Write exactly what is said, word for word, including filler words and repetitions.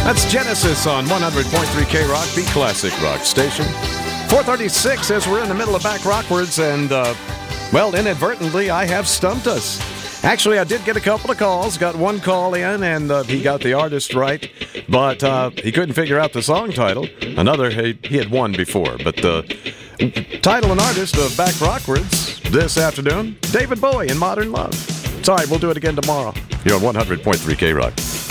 That's Genesis on one hundred point three K Rock, the classic rock station. four thirty-six as we're in the middle of Back Rockwards, and, uh, well, inadvertently, I have stumped us. Actually, I did get a couple of calls, got one call in, and uh, he got the artist right, but uh, he couldn't figure out the song title. Another, he, he had won before, but the title and artist of Back Rockwards this afternoon, David Bowie in Modern Love. It's all right, we'll do it again tomorrow. You're on one hundred point three K Rock.